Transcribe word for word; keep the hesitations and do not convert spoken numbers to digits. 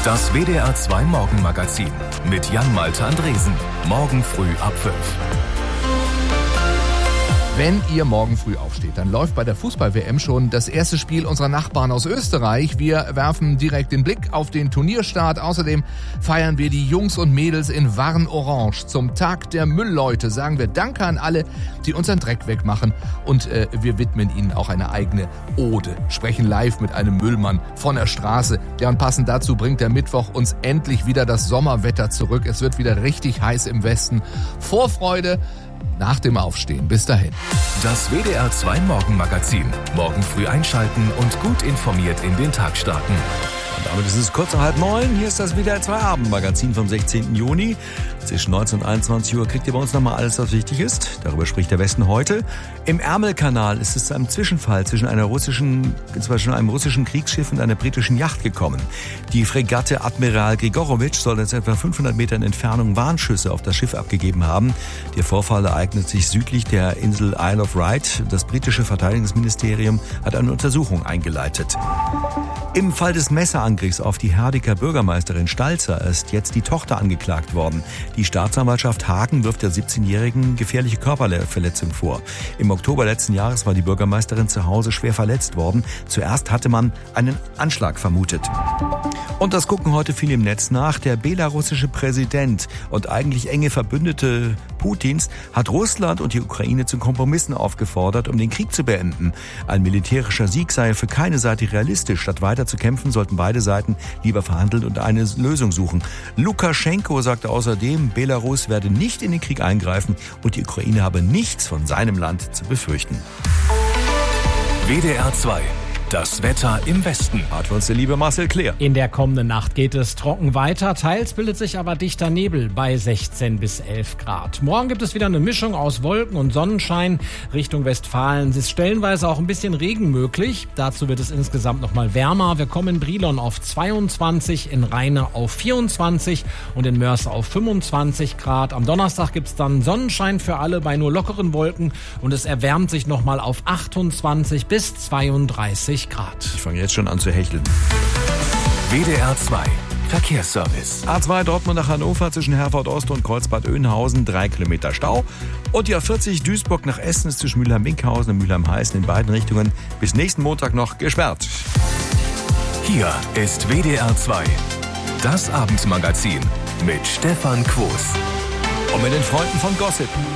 Das W D R zwei Morgenmagazin mit Jan-Malte Andresen. Morgen früh ab fünf. Wenn ihr morgen früh aufsteht, dann läuft bei der Fußball-W M schon das erste Spiel unserer Nachbarn aus Österreich. Wir werfen direkt den Blick auf den Turnierstart. Außerdem feiern wir die Jungs und Mädels in Warn-Orange. Zum Tag der Müllleute sagen wir Danke an alle, die unseren Dreck wegmachen. Und äh, wir widmen ihnen auch eine eigene Ode. Sprechen live mit einem Müllmann von der Straße. Ja, und passend dazu bringt der Mittwoch uns endlich wieder das Sommerwetter zurück. Es wird wieder richtig heiß im Westen. Vorfreude nach dem Aufstehen. Bis dahin. Das W D R zwei Morgenmagazin. Morgen früh einschalten und gut informiert in den Tag starten. Und damit ist es kurz nach halb neun. Hier ist das W D R zwei Abendmagazin vom sechzehnten Juni. Zwischen neunzehn und einundzwanzig Uhr kriegt ihr bei uns nochmal alles, was wichtig ist. Darüber spricht der Westen heute. Im Ärmelkanal ist es zu einem Zwischenfall zwischen einer russischen, zwischen einem russischen Kriegsschiff und einer britischen Yacht gekommen. Die Fregatte Admiral Grigorowitsch soll jetzt etwa fünfhundert Metern Entfernung Warnschüsse auf das Schiff abgegeben haben. Der Vorfall ereignet sich südlich der Insel Isle of Wight. Das britische Verteidigungsministerium hat eine Untersuchung eingeleitet. Im Fall des Messerangriffs auf die Herdiker Bürgermeisterin Stalzer ist jetzt die Tochter angeklagt worden. Die Staatsanwaltschaft Hagen wirft der siebzehnjährigen gefährliche Körperverletzung vor. Im Oktober letzten Jahres war die Bürgermeisterin zu Hause schwer verletzt worden. Zuerst hatte man einen Anschlag vermutet. Und das gucken heute viele im Netz nach. Der belarussische Präsident und eigentlich enge Verbündete Putins hat Russland und die Ukraine zu Kompromissen aufgefordert, um den Krieg zu beenden. Ein militärischer Sieg sei für keine Seite realistisch. Statt weiter zu kämpfen, sollten beide Seiten lieber verhandeln und eine Lösung suchen. Lukaschenko sagte außerdem, Belarus werde nicht in den Krieg eingreifen und die Ukraine habe nichts von seinem Land zu befürchten. W D R zwei. Das Wetter im Westen. Hat für uns der liebe Marcel Kleer. In der kommenden Nacht geht es trocken weiter. Teils bildet sich aber dichter Nebel bei sechzehn bis elf Grad. Morgen gibt es wieder eine Mischung aus Wolken und Sonnenschein. Richtung Westfalen ist stellenweise auch ein bisschen Regen möglich. Dazu wird es insgesamt noch mal wärmer. Wir kommen in Brilon auf zweiundzwanzig, in Rheine auf vierundzwanzig und in Mörs auf fünfundzwanzig Grad. Am Donnerstag gibt es dann Sonnenschein für alle bei nur lockeren Wolken und es erwärmt sich noch mal auf achtundzwanzig bis zweiunddreißig Grad. Ich fange jetzt schon an zu hecheln. W D R zwei Verkehrsservice. A zwei Dortmund nach Hannover zwischen Herford Ost und Kreuzbad Oeynhausen, drei Kilometer Stau. Und die A vierzig Duisburg nach Essen ist zwischen Mülheim-Winkhausen und Mülheim-Heißen in beiden Richtungen bis nächsten Montag noch gesperrt. Hier ist W D R zwei. Das Abendmagazin mit Stefan Quos. Und mit den Freunden von Gossip.